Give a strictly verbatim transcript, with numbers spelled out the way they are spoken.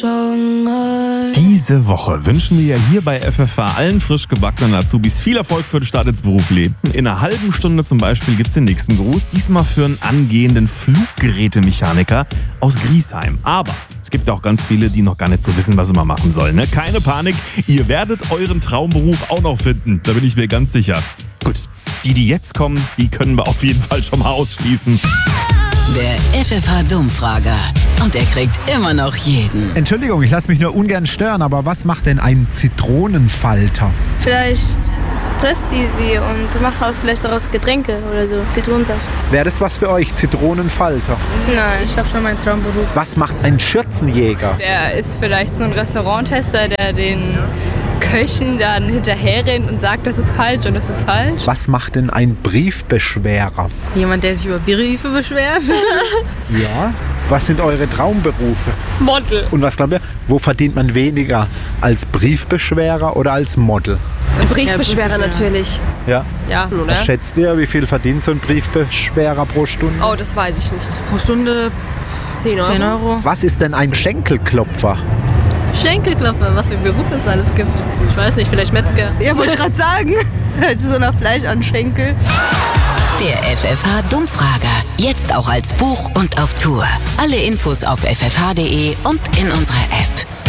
Diese Woche wünschen wir ja hier bei F F H allen frisch gebackenen Azubis viel Erfolg für den Start ins Berufsleben. In einer halben Stunde zum Beispiel gibt's den nächsten Gruß, diesmal für einen angehenden Fluggerätemechaniker aus Griesheim. Aber es gibt auch ganz viele, die noch gar nicht so wissen, was sie mal machen sollen. Ne? Keine Panik, ihr werdet euren Traumberuf auch noch finden, da bin ich mir ganz sicher. Gut, die, die jetzt kommen, die können wir auf jeden Fall schon mal ausschließen. Der F F H-Dummfrager. Und er kriegt immer noch jeden. Entschuldigung, ich lasse mich nur ungern stören, aber was macht denn ein Zitronenfalter? Vielleicht presst die sie und macht aus, vielleicht daraus Getränke oder so. Zitronensaft. Wäre das was für euch, Zitronenfalter? Nein, ich habe schon meinen Traumberuf. Was macht ein Schürzenjäger? Der ist vielleicht so ein Restauranttester, der den Köchen dann hinterher rennt und sagt, das ist falsch und das ist falsch. Was macht denn ein Briefbeschwerer? Jemand, der sich über Briefe beschwert. Ja. Was sind eure Traumberufe? Model. Und was glaubt ihr, wo verdient man weniger? Als Briefbeschwerer oder als Model? Ein Briefbeschwerer natürlich. Ja. Ja, oder? Was schätzt ihr, wie viel verdient so ein Briefbeschwerer pro Stunde? Oh, das weiß ich nicht. Pro Stunde zehn Euro. zehn Euro. Was ist denn ein Schenkelklopfer? Schenkelklopfer, was für Berufe es alles gibt. Ich weiß nicht, vielleicht Metzger. Ja, wollte ich gerade sagen. So nach Fleisch an Schenkel. Der F F H-Dummfrager. Jetzt auch als Buch und auf Tour. Alle Infos auf f f h punkt d e und in unserer App.